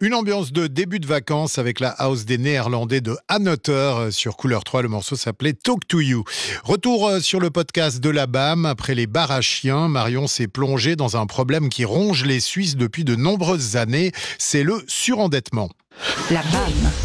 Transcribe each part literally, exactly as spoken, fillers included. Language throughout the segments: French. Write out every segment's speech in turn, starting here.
Une ambiance de début de vacances avec la house des Néerlandais de Another sur Couleur trois. Le morceau s'appelait Talk to You. Retour sur le podcast de la B A M. Après les bars à chiens, Marion s'est plongée dans un problème qui ronge les Suisses depuis de nombreuses années. C'est le surendettement. La B A M.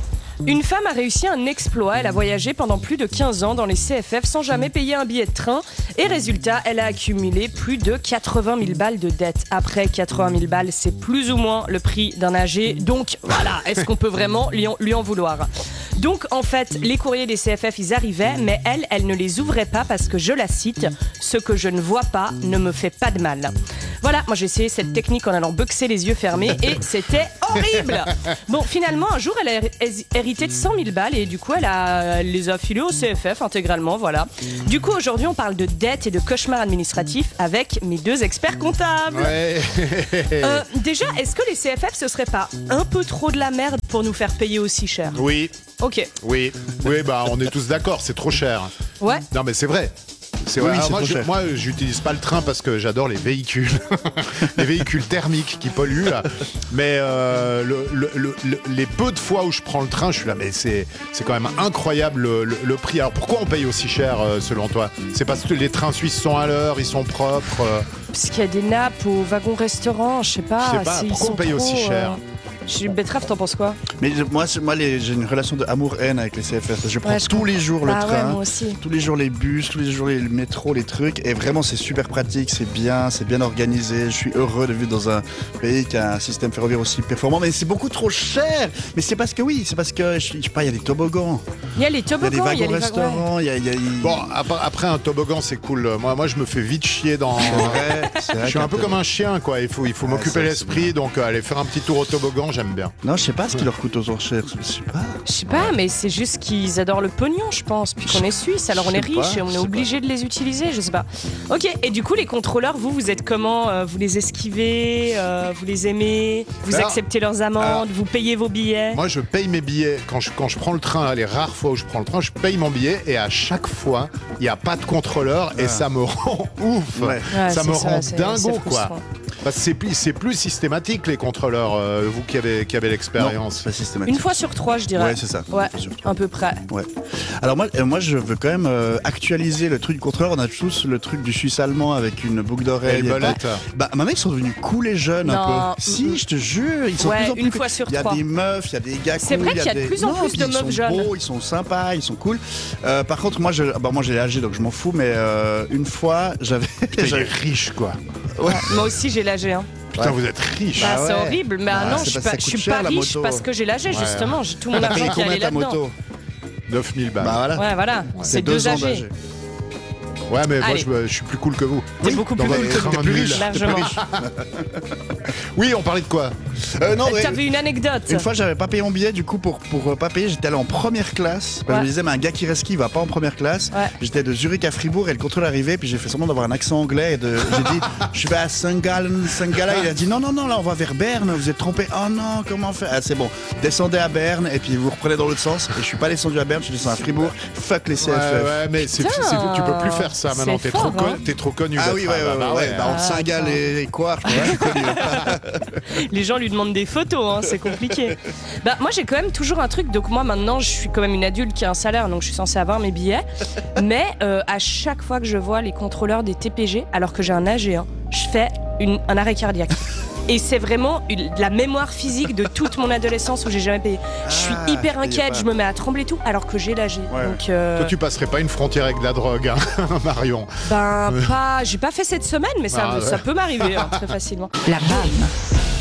Une femme a réussi un exploit. Elle a voyagé pendant plus de quinze ans dans les C F F sans jamais payer un billet de train. Et résultat, elle a accumulé plus de quatre-vingt mille balles de dette. Après, quatre-vingt mille balles, c'est plus ou moins le prix d'un A G. Donc voilà, est-ce qu'on peut vraiment lui en, lui en vouloir ? Donc en fait, les courriers des C F F, ils arrivaient, mais elle, elle ne les ouvrait pas parce que, je la cite, « Ce que je ne vois pas ne me fait pas de mal ». Voilà, moi j'ai essayé cette technique en allant boxer les yeux fermés et c'était horrible. Bon, finalement, un jour, elle a hérité de cent mille balles et du coup, elle, a, elle les a filées au C F F intégralement, voilà. Du coup, aujourd'hui, on parle de dette et de cauchemar administratif avec mes deux experts comptables. Ouais. Euh, déjà, est-ce que les C F F, ce serait pas un peu trop de la merde pour nous faire payer aussi cher ? Oui. Ok. Oui, oui, bah on est tous d'accord, c'est trop cher. Ouais. Non mais c'est vrai. C'est vrai. Oui, Alors c'est moi, trop je, cher. moi, j'utilise pas le train parce que j'adore les véhicules, les véhicules thermiques qui polluent. Là. Mais euh, le, le, le, le, les peu de fois où je prends le train, je suis là, mais c'est, c'est quand même incroyable le, le, le prix. Alors pourquoi on paye aussi cher euh, selon toi ? C'est parce que les trains suisses sont à l'heure, ils sont propres. Euh, Parce qu'il y a des nappes au wagon-restaurant, je sais pas. je sais pas. s'ils Pourquoi sont on paye trop, aussi cher euh... Je suis Betrave, t'en penses quoi ? Mais je- moi, c'est- moi les- j'ai une relation de amour-haine avec les C F F. Je prends Ouais, je tous comprends. les jours le Bah ouais, train, moi aussi. tous les jours les bus, tous les jours les métros, les trucs. Et vraiment, c'est super pratique, c'est bien, c'est bien organisé. Je suis heureux de vivre dans un pays qui a un système ferroviaire aussi performant. Mais c'est beaucoup trop cher. Mais c'est parce que oui, c'est parce que je, je sais pas, il y a des toboggans, Il y a les il y a des toboggans, il y a les wagons. wagons-restaurants, il y a, il y a- il- Bon, après, après un toboggan, c'est cool. Moi, moi, je me fais vite chier dans. C'est vrai, c'est vrai Je suis un qu'un peu tobo- comme un chien, quoi. Il faut, il faut Ouais, m'occuper ça, c'est l'esprit, bien. donc euh, aller faire un petit tour au toboggan, j'aime bien. Non, je sais pas ce qui leur coûte aux enchères. Je sais pas. Je sais pas, mais c'est juste qu'ils adorent le pognon, je pense. Puis qu'on est suisse, alors on Je est sais riche pas, et on je est sais obligé de les utiliser, je sais pas. Ok, et du coup, les contrôleurs, vous, vous êtes comment ? Euh, Vous les esquivez ? euh, Vous les aimez ? Vous Alors, acceptez leurs amendes ? alors, Vous payez vos billets ? Moi, je paye mes billets. Quand je, quand je prends le train, les rares fois où je prends le train, je paye mon billet et à chaque fois, il n'y a pas de contrôleur et Ah. ça me rend ouf. Ouais. Ouais, ça c'est me rend c'est- dingo, c'est quoi. frustrant. Parce que c'est, plus- c'est plus systématique, les contrôleurs, euh, vous qui avez, qui avez Non, l'expérience. c'est pas systématique. Une fois sur trois, je dirais. Ouais, c'est ça. Ouais, Une fois sur trois. à peu près. Ouais. Alors moi, euh, moi, je veux quand même euh, actualiser le truc du contrôleur. On a tous le truc du Suisse allemand avec une boucle Et d'oreille. le et bolette. pas- Bah, maintenant ils sont devenus cool et jeunes Non. un peu. Si, je te jure, ils sont Ouais, de plus en plus une cool. fois sur Il y a trois. des meufs, il y a des gars. C'est cool, vrai qu'il y a de des- plus en Non, plus puis de ils meufs sont jeunes. beaux, ils sont sympas, ils sont cool. Euh, par contre, moi, je, bah, moi j'ai l'A G donc je m'en fous. Mais euh, une fois, j'avais. Putain, il est j'avais- riche, quoi. Ouais. Moi aussi, j'ai l'A G. Hein. Putain, Ouais. vous êtes riche. Bah, Ah c'est ouais. horrible, mais ah Ah, non, c'est je suis parce pas, que ça je coûte suis cher, pas la riche moto. parce que j'ai l'A G, justement. J'ai tout mon T'as argent payé qui combien allait ta là-dedans. moto neuf mille balles. Bah voilà. Ouais, voilà, c'est deux ans A G. d'A G. Ouais, mais moi, Allez. je, je suis plus cool que vous. T'es beaucoup plus Dans cool les que trains nous. nuls. Plus riche. Largement. Oui, on parlait de quoi ? Euh, non, mais- T'avais une anecdote. Une fois, j'avais pas payé mon billet, du coup, pour, pour euh, pas payer, j'étais allé en première classe. Parce que Ouais. Je me disais, mais un gars qui reste qui, il va pas en première classe. Ouais. J'étais de Zurich à Fribourg et le contrôle arrivait, puis j'ai fait semblant d'avoir un accent anglais. Et de, j'ai dit, je vais à Saint-Gallen, Saint-Gala. Il a dit, non, non, non, là, on va vers Berne, vous êtes trompé. Oh non, comment faire ? Ah, c'est bon. Descendez à Berne, et puis vous reprenez dans l'autre sens. Et je suis pas descendu à Berne, je suis descendu à Fribourg. Fuck les C F F. Ouais, ouais, mais c'est, Putain, c'est- tu peux plus faire ça maintenant. c'est T'es trop, fort, con- hein. t'es trop connu. Ah oui, ouais, Bertrand. ouais, Bah ouais, ouais. Bah, entre Ah, Saint-Gall attends. et, et Coire, je suis connu. Les gens lui demandent des photos, hein, c'est compliqué. Bah, moi, j'ai quand même toujours un truc. Donc, moi, maintenant, je suis quand même une adulte qui a un salaire, donc je suis censée avoir mes billets. Mais euh, à chaque fois que je vois les contrôleurs des T P G, alors que j'ai un A G, hein, je fais une- un arrêt cardiaque. Et c'est vraiment une- la mémoire physique de toute mon adolescence où j'ai jamais payé. Je suis Ah, hyper tu payais inquiète, pas. je me mets à trembler tout, alors que j'ai l'A G. Ouais. Donc, euh, Toi, tu passerais pas une frontière avec de la drogue, hein, Marion. ben, pas, j'ai pas fait cette semaine, mais ça, Ah, ouais. ça peut m'arriver hein, très facilement. La B A M.